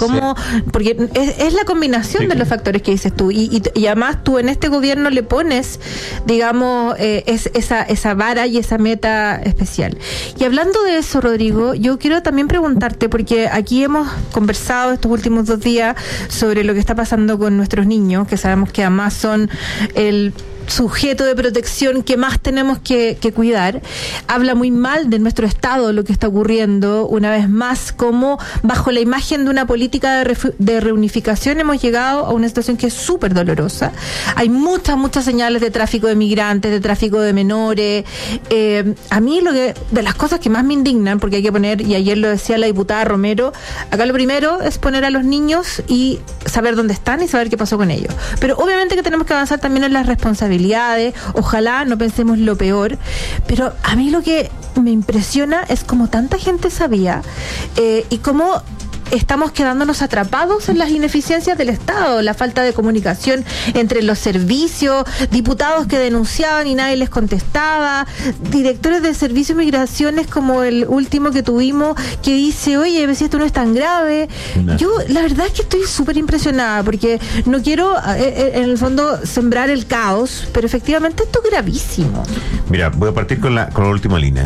cómo, porque es la combinación de los factores que dices tú, y además tú en este gobierno le pones, digamos, esa vara y esa meta especial. Y hablando de eso, Rodrigo, yo quiero también preguntarte, porque aquí hemos conversado estos últimos 2 días sobre lo que está pasando con nuestros niños, que sabemos que además son el sujeto de protección que más tenemos que cuidar. Habla muy mal de nuestro Estado lo que está ocurriendo, una vez más, como bajo la imagen de una política de reunificación hemos llegado a una situación que es súper dolorosa. Hay muchas señales de tráfico de migrantes, de tráfico de menores. A mí de las cosas que más me indignan, porque hay que poner, y ayer lo decía la diputada Romero, acá lo primero es poner a los niños y saber dónde están y saber qué pasó con ellos. Pero obviamente que tenemos que avanzar también en las responsabilidades. Ojalá no pensemos lo peor, pero a mí lo que me impresiona es cómo tanta gente sabía y cómo estamos quedándonos atrapados en las ineficiencias del Estado, la falta de comunicación entre los servicios, diputados que denunciaban y nadie les contestaba, directores de servicios de migraciones como el último que tuvimos, que dice, oye, si esto no es tan grave. No. Yo la verdad es que estoy súper impresionada, porque no quiero en el fondo sembrar el caos, pero efectivamente esto es gravísimo. Mira, voy a partir con la última línea.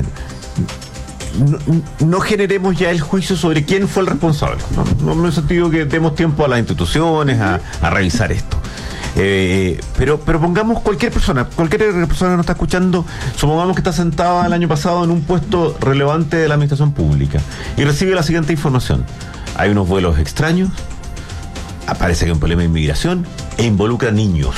No generemos ya el juicio sobre quién fue el responsable. No en el sentido que demos tiempo a las instituciones a revisar esto. Pero pongamos cualquier persona que nos está escuchando, supongamos que está sentada el año pasado en un puesto relevante de la administración pública y recibe la siguiente información: hay unos vuelos extraños, aparece que hay un problema de inmigración e involucra niños.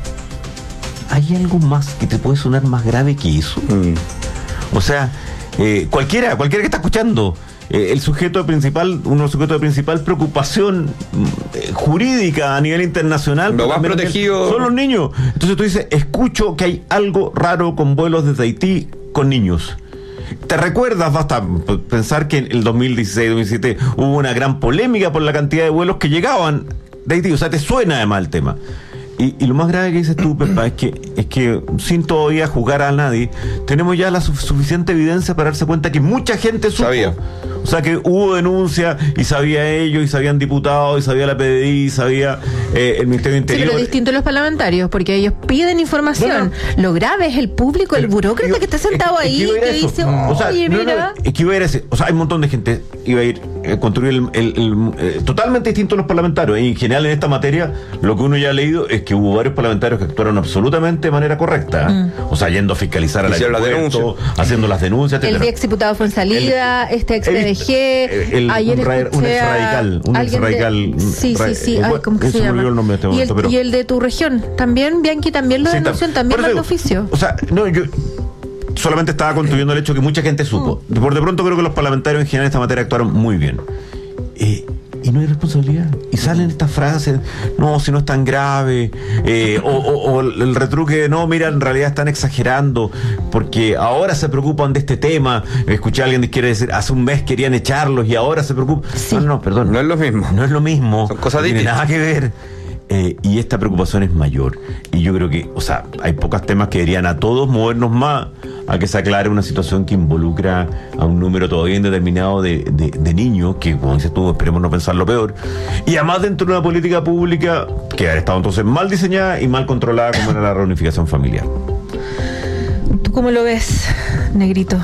¿Hay algo más que te puede sonar más grave que eso? O sea, cualquiera que está escuchando, el sujeto principal, uno sujeto de principal preocupación jurídica a nivel internacional, lo más protegido son los niños. Entonces tú dices, escucho que hay algo raro con vuelos desde Haití con niños. ¿Te recuerdas? Basta pensar que en el 2016-2017 hubo una gran polémica por la cantidad de vuelos que llegaban de Haití. O sea, te suena además el tema. Y lo más grave que dices tú, Pepa, es que sin todavía juzgar a nadie, tenemos ya la suficiente evidencia para darse cuenta que mucha gente supo. Sabía. O sea, que hubo denuncia y sabía ellos, y sabían diputados, y sabía la PDI, y sabía el Ministerio del Interior. Sí, pero distinto a los parlamentarios, porque ellos piden información. No. Lo grave es el público, el burócrata que está sentado ahí, que dice, oye, mira. Es que iba a ir a decir, o sea, hay un montón de gente, iba a ir a construir totalmente distinto a los parlamentarios. Y en general, en esta materia, lo que uno ya ha leído es que hubo varios parlamentarios que actuaron absolutamente de manera correcta. O sea, yendo a fiscalizar a la aeropuerto, haciendo las denuncias, etc. El ex diputado fue en salida, ex PDG, ayer un ex radical. Sí. Ay, ¿cómo que se llama? El nombre de este momento, y el de tu región, también, Bianchi, también lo denunció, también mandó oficio. O sea, no, yo solamente estaba construyendo el hecho que mucha gente supo. Por de pronto creo que los parlamentarios en general en esta materia actuaron muy bien. Y no hay responsabilidad. Y salen estas frases, no, si no es tan grave, o el retruque de, no, mira, en realidad están exagerando, porque ahora se preocupan de este tema. Escuché a alguien que quiere decir, hace un mes querían echarlos y ahora se preocupan. Sí. No, perdón. No es lo mismo. No es lo mismo. Son cosas no tiene distintas. nada que ver. Y esta preocupación es mayor. Y yo creo que, o sea, hay pocos temas que deberían a todos movernos más a que se aclare una situación que involucra a un número todavía indeterminado de niños, que, como dices tú, esperemos no pensar lo peor. Y además dentro de una política pública que ha estado entonces mal diseñada y mal controlada, como era la reunificación familiar. ¿Tú cómo lo ves, Negrito?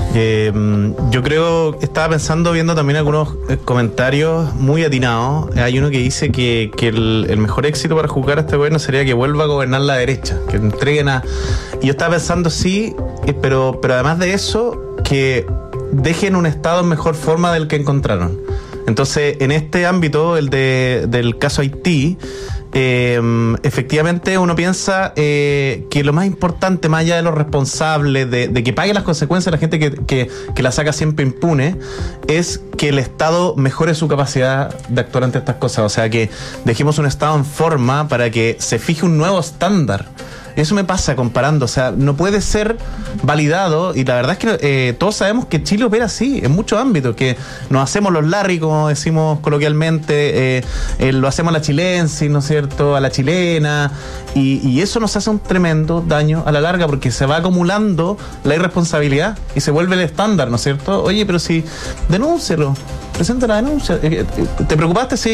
Yo creo, estaba pensando, viendo también algunos comentarios muy atinados. Hay uno que dice que el mejor éxito para juzgar a este gobierno sería que vuelva a gobernar la derecha, que entreguen a... Y yo estaba pensando, sí, pero además de eso, que dejen un Estado en mejor forma del que encontraron. Entonces, en este ámbito, el del caso Haití, efectivamente uno piensa que lo más importante, más allá de los responsables, de que pague las consecuencias la gente que la saca siempre impune, es que el Estado mejore su capacidad de actuar ante estas cosas. O sea, que dejemos un Estado en forma para que se fije un nuevo estándar. Eso me pasa comparando, o sea, no puede ser validado, y la verdad es que todos sabemos que Chile opera así, en muchos ámbitos, que nos hacemos los Larry, como decimos coloquialmente, lo hacemos a la chilense, ¿no es cierto?, a la chilena, y eso nos hace un tremendo daño a la larga, porque se va acumulando la irresponsabilidad y se vuelve el estándar, ¿no es cierto? Oye, pero si, denúncialo, presenta la denuncia. ¿Te preocupaste? Sí.